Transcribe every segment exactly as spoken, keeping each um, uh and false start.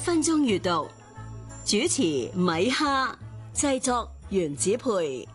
分鐘閱讀，主持米哈，製作原子培。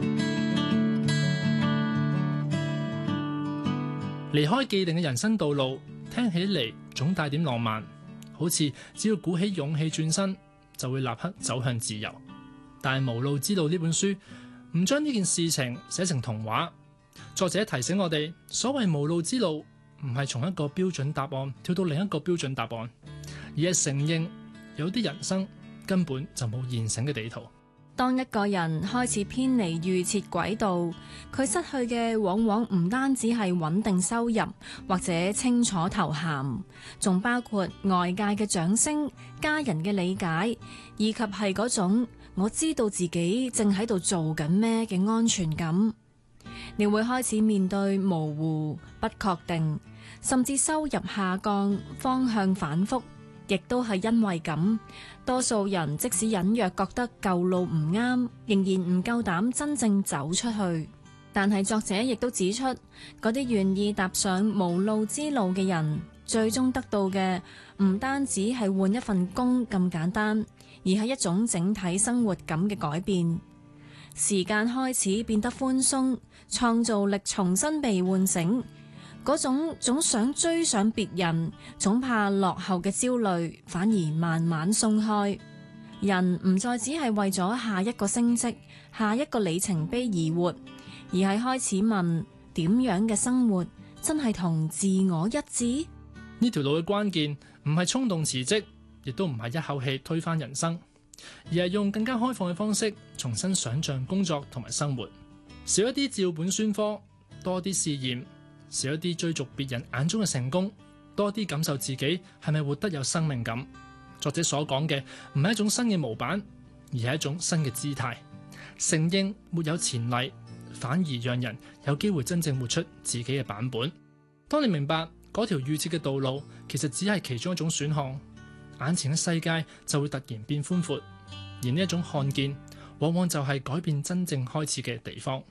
離開既定嘅人生道路，聽起嚟總帶點浪漫，好似只要鼓起勇氣轉身，就會立刻走向自由。但係《無路之路》呢本書唔將呢件事情寫成童話，作者提醒我哋，所謂無路之路唔係從一個標準答案跳到另一個標準答案，而係承認有啲人生根本就冇現成嘅地圖。 當一個人開始偏離預設軌道，佢失去嘅往往唔單止係穩定收入或者清楚頭銜，仲包括外界嘅掌聲、家人嘅理解，以及係嗰種我知道自己正喺度做緊咩嘅安全感。你會開始面對模糊、不確定，甚至收入下降、方向反覆。亦都係因為咁，多數人即使隱約覺得舊路唔啱，仍然唔夠膽真正走出去。但係作者亦都指出，嗰啲願意踏上無路之路嘅人，最終得到嘅唔單止係換一份工咁簡單，而係一種整體生活感嘅改變。時間開始變得寬鬆，創造力重新被喚醒。嗰種總想追上別人，總怕落後嘅焦慮，反而慢慢鬆開。人唔再只係為咗下一個升職、下一個里程碑而活，而係開始問點樣嘅生活真係同自我一致？ 呢條路嘅關鍵唔係衝動辭職，亦都唔係一口氣推翻人生，而係用更加開放嘅方式重新想象工作同埋生活，少一啲照本宣科，多啲試驗。少一啲追逐別人眼中嘅成功，多啲感受自己係咪活得有生命感。作者所講嘅唔係一種新嘅模板，而係一種新嘅姿態。承認沒有前例，反而讓人有機會真正活出自己嘅版本。當你明白嗰條預設嘅道路其實只係其中一種選項，眼前嘅世界就會突然變寬闊。而呢一種看見，往往就係改變真正開始嘅地方。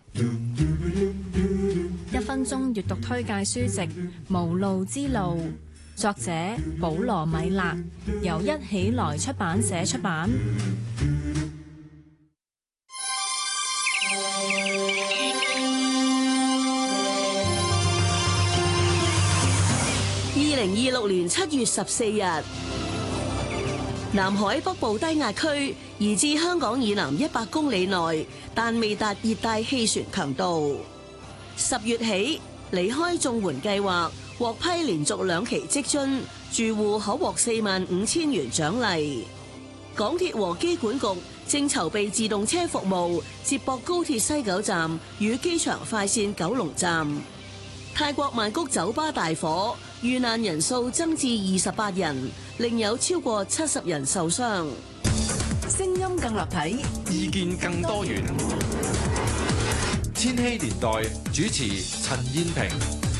一分鐘閱讀推介書籍《無路之路》，作者保羅米勒，由一起來出版社出版。 二零二六年七月十四日，南海北部低壓區移至香港以南一百公里內，但未達熱帶氣旋強度。十月起，離開綜援計劃獲批連續兩期積津，住戶可獲四萬五千元獎勵。港鐵和機管局正籌備自動車服務，接駁高鐵西九站與機場快線九龍站。泰國曼谷酒吧大火，遇難人數增至二十八人，另有超過七十人受傷。聲音更立體， 意見更多元。千禧年代主持陳燕萍。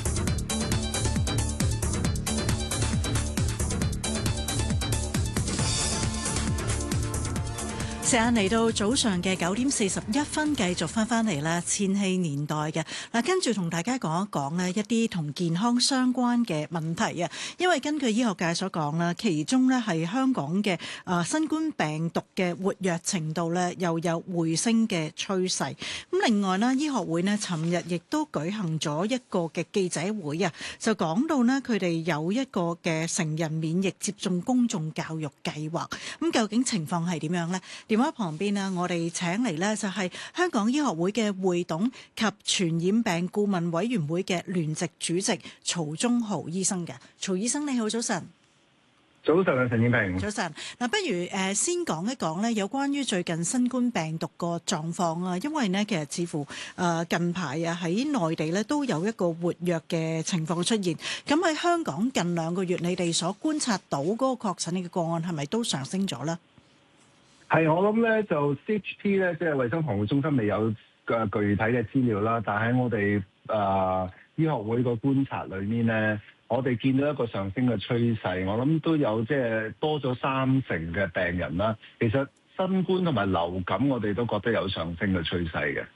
時間嚟到早上嘅九點四十一分，繼續翻翻嚟啦，千禧年代嘅嗱，跟住同大家講一講呢一啲同健康相關嘅問題啊。因為根據醫學界所講啦，其中呢係香港嘅啊新冠病毒嘅活躍程度呢又有回升嘅趨勢。咁另外呢，醫學會呢尋日亦都舉行咗一個嘅記者會啊，就講到呢佢哋有一個嘅成人免疫接種公眾教育計劃。咁究竟情況係點樣呢？電話旁邊啊，我哋請嚟呢就係香港醫學會嘅會董及傳染病顧問委員會嘅聯席主席曹忠豪醫生嘅。曹醫生你好，早晨。 早晨啊，陳燕萍。 早晨。嗱，不如誒先講一講呢有關於最近新冠病毒個狀況啊，因為呢其實似乎誒近排啊喺內地呢都有一個活躍嘅情況出現。咁喺香港近兩個月，你哋所觀察到嗰個確診嘅個案係咪都上升咗呢？ 係，我諗咧就 C H P 咧，即係衛生防護中心未有嘅具體嘅資料啦。但喺我哋誒、呃、醫學會個觀察裏面咧，我哋見到一個上升嘅趨勢。我諗都有即係多咗三成嘅病人啦。其實新冠同埋流感，我哋都覺得有上升嘅趨勢嘅。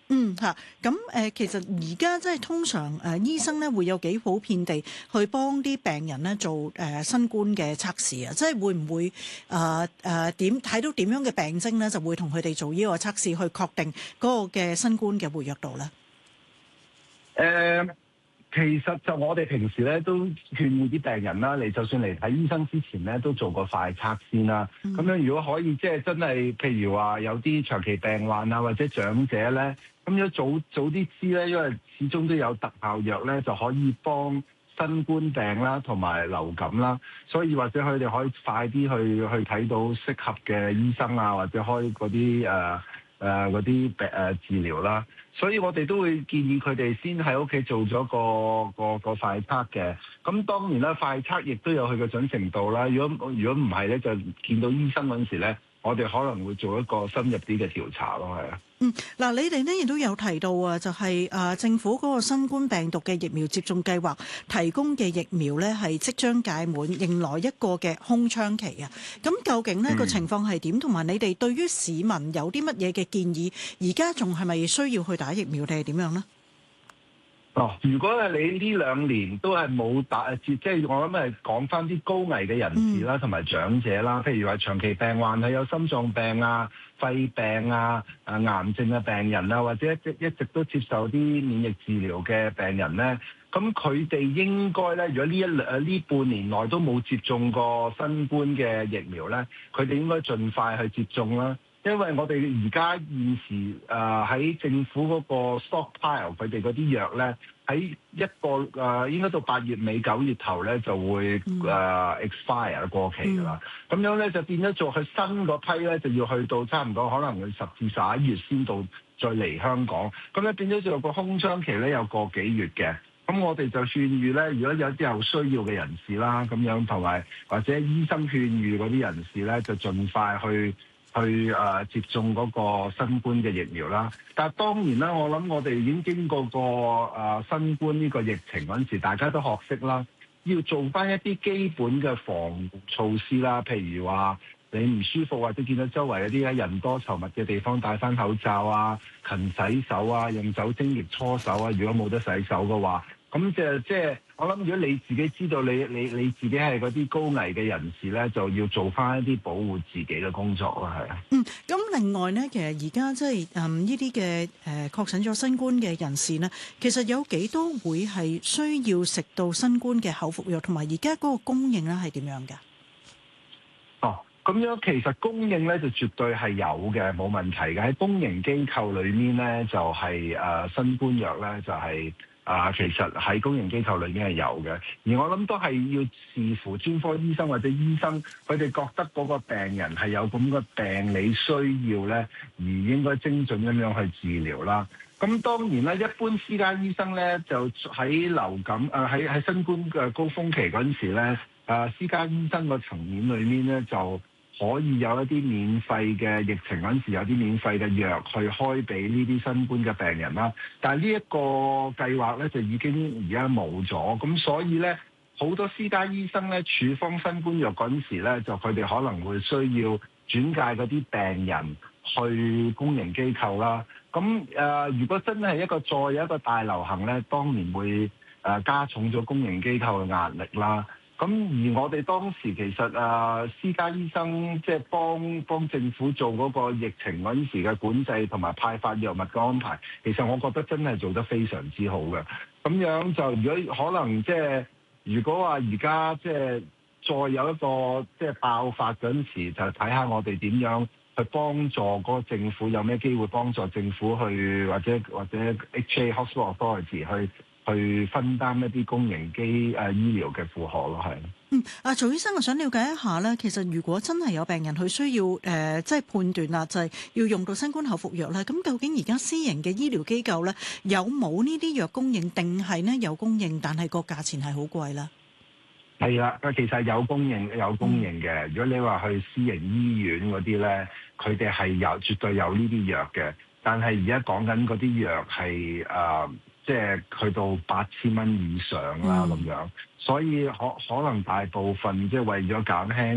嗯嚇，咁誒其實而家即係通常誒醫生咧會有幾普遍地去幫啲病人咧做誒新冠嘅測試啊，即係會唔會誒誒點睇到點樣嘅病徵咧，就會同佢哋做呢個測試去確定嗰個嘅新冠嘅活躍度咧？ 誒、呃，其實就我哋平時咧都勸喻啲病人啦，你就算嚟睇醫生之前咧都做個快測先啦。咁、嗯、樣如果可以即係真係，譬如話有啲長期病患啊或者長者咧。咁樣早早啲知咧，因為始終都有特效藥咧，就可以幫新冠病啦，同埋流感啦，所以或者佢哋可以快啲去去睇到適合嘅醫生啊，或者開嗰啲誒誒嗰啲病誒治療啦。所以我哋都會建議佢哋先喺屋企做咗個個個快測嘅。咁當然啦，快測亦都有佢嘅準程度啦。如果如果唔係咧，就見到醫生嗰陣時咧，我哋可能會做一個深入啲嘅調查咯，係啊。 嗯，嗱，你哋呢亦都有提到啊，就係、是、誒政府嗰個新冠病毒嘅疫苗接種計劃提供嘅疫苗咧，係即將屆滿，迎來一個嘅空窗期啊。咁究竟呢個情況係點？同埋你哋對於市民有啲乜嘢嘅建議？而家仲係咪需要去打疫苗定係點樣呢？ 哦，如果係你呢兩年都係冇打，即係我諗係講翻啲高危嘅人士啦，同埋長者啦，譬如話長期病患係有心臟病啊、肺病啊、啊癌症嘅病人啊，或者一直一直都接受啲免疫治療嘅病人咧，咁佢哋應該咧，如果呢一兩呢半年內都冇接種過新冠嘅疫苗咧，佢哋應該盡快去接種啦。因為我哋而家現時誒喺、呃、政府嗰個 stockpile 佢哋嗰啲藥咧，喺一個誒、呃、應該到八月尾九月頭咧就會誒、呃、expire 過期㗎啦。咁、嗯、樣咧就變咗做佢新嗰批咧就要去到差唔多可能會十至十一月先到再嚟香港。咁咧變咗做個空窗期咧有個幾月嘅。咁我哋就勸喻咧，如果有啲有需要嘅人士啦，咁樣同埋或者醫生勸喻嗰啲人士咧，就盡快去。去誒、呃、接種嗰個新冠嘅疫苗啦，但係當然啦，我諗我哋已經經過個誒、呃、新冠呢個疫情嗰陣時，大家都學識啦，要做翻一啲基本嘅防護措施啦，譬如話你唔舒服或者見到周圍有啲人多稠密嘅地方戴翻口罩啊，勤洗手啊，用酒精液搓手啊，如果冇得洗手嘅話。咁就即係我諗，如果你自己知道你你你自己係嗰啲高危嘅人士咧，就要做翻一啲保護自己嘅工作咯，係啊。嗯， 咁另外咧，其實而家即係誒呢啲嘅誒確診咗新冠嘅人士呢，其實有幾多會係需要食到新冠嘅口服藥，同埋而家嗰個供應咧係點樣㗎？ 哦，咁樣其實供應咧就絕對係有嘅，冇問題嘅。喺公營機構裏面咧，就係、是、誒、呃、新冠藥咧就係、是。啊，其實喺公營機構裏面係有嘅，而我諗都係要視乎專科醫生或者醫生，佢哋覺得嗰個病人係有咁嘅病理需要咧，而應該精準咁樣去治療啦。咁當然啦，一般私家醫生咧就喺流感誒喺喺新冠嘅高峰期嗰陣時咧，誒私家醫生個層面裏面咧就可以有一啲免費嘅疫情嗰陣時有啲免費嘅藥去開俾呢啲新冠嘅病人啦，但係呢一個計劃咧就已經而家冇咗，咁所以咧好多私家醫生咧處方新冠藥嗰陣時咧，就佢哋可能會需要轉介嗰啲病人去公營機構啦。咁誒、呃，如果真係一個再有一個大流行咧，當然會誒加重咗公營機構嘅壓力啦。咁而我哋當時其實啊，私家醫生即係幫幫政府做嗰個疫情嗰陣時嘅管制同埋派發藥物嘅安排，其實我覺得真係做得非常之好嘅。咁樣就如果可能即係如果話而家即係再有一個即係爆發嗰陣時，就睇下我哋點樣去幫助嗰個政府，有咩機會幫助政府去或者或者 H A Hospital Authority 去。去分擔一啲公營機誒醫療嘅負荷咯，係。 嗯，啊，曹醫生，我想了解一下咧，其實如果真係有病人佢需要誒、呃，即係判斷啦，就係、是、要用到新冠口服藥咧，咁究竟而家私營嘅醫療機構咧有冇呢啲藥供應，定係呢有供應，但係個價錢係好貴啦？ 係啦，其實有供應有供應嘅。如果你話去私營醫院嗰啲咧，佢哋係有絕對有呢啲藥嘅，但係而家講緊嗰啲藥係誒。呃即係去到八千蚊以上啦咁樣，所以可可能大部分即係為咗減輕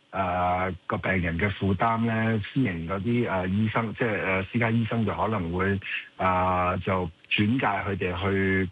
誒個、呃、病人嘅負擔咧，私營嗰啲誒醫生，即係誒私家醫生就可能會啊、呃、就轉介佢哋去